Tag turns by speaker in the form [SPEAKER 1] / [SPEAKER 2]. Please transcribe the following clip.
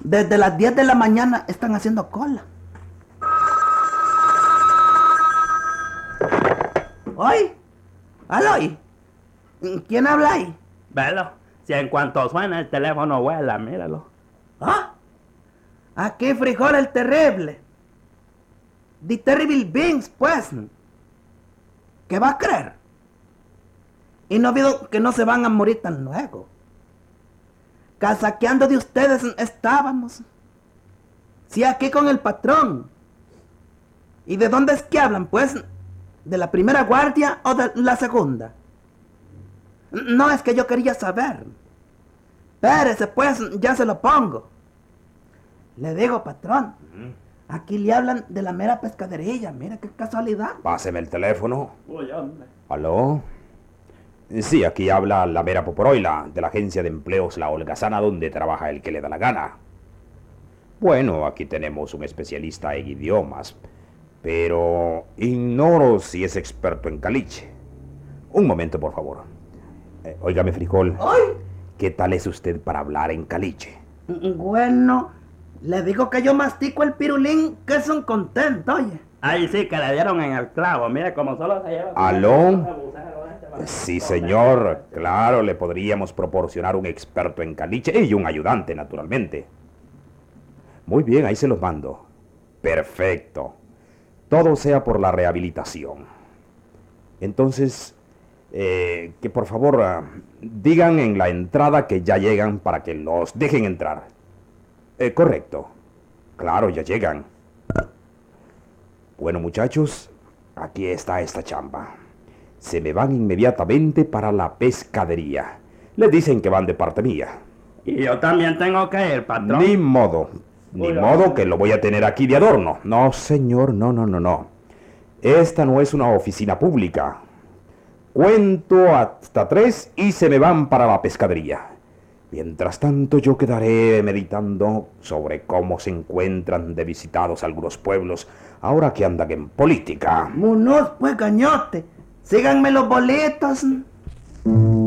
[SPEAKER 1] Desde las 10 de la mañana están haciendo cola. ¿Oye? ¿Aló? ¿Quién habla ahí?
[SPEAKER 2] Velo, si en cuanto suena el teléfono vuela, míralo.
[SPEAKER 1] ¿Ah? Aquí frijol el terrible. The Terrible Beans, pues. ¿Qué va a creer? Y no veo que no se van a morir tan luego. Casaqueando de ustedes estábamos. Sí, aquí con el patrón. ¿Y de dónde es que hablan, pues? ¿De la primera guardia o de la segunda? No, es que yo quería saber. Espérese, pues, ya se lo pongo. Le digo, patrón, aquí le hablan de la mera pescadería. Mira qué casualidad.
[SPEAKER 3] Páseme el teléfono.
[SPEAKER 2] Uy, hombre.
[SPEAKER 3] ¿Aló? Sí, aquí habla la mera Poporoila, de la agencia de empleos La Holgazana, donde trabaja el que le da la gana. Bueno, aquí tenemos un especialista en idiomas, pero ignoro si es experto en caliche. Un momento, por favor. Óigame, frijol.
[SPEAKER 1] ¡Ay!
[SPEAKER 3] ¿Qué tal es usted para hablar en caliche?
[SPEAKER 1] Bueno, le digo que yo mastico el pirulín, que es un contento, oye.
[SPEAKER 2] Ahí sí que le dieron en el clavo, mire como solo se lleva...
[SPEAKER 3] ¿Aló? Sí, señor. Claro, le podríamos proporcionar un experto en caliche y un ayudante, naturalmente. Muy bien, ahí se los mando. Perfecto. Todo sea por la rehabilitación. Entonces, que por favor digan en la entrada que ya llegan para que los dejen entrar. Correcto. Claro, ya llegan. Bueno, muchachos, aquí está esta chamba. Se me van inmediatamente para la pescadería. Les dicen que van de parte mía.
[SPEAKER 2] Y yo también tengo que ir, patrón.
[SPEAKER 3] Ni modo. Ni modo que lo voy a tener aquí de adorno. No, señor, no. Esta no es una oficina pública. Cuento hasta 3 y se me van para la pescadería. Mientras tanto, yo quedaré meditando sobre cómo se encuentran de visitados algunos pueblos ahora que andan en política.
[SPEAKER 1] Munoz, pues, gañote. Síganme los boletos.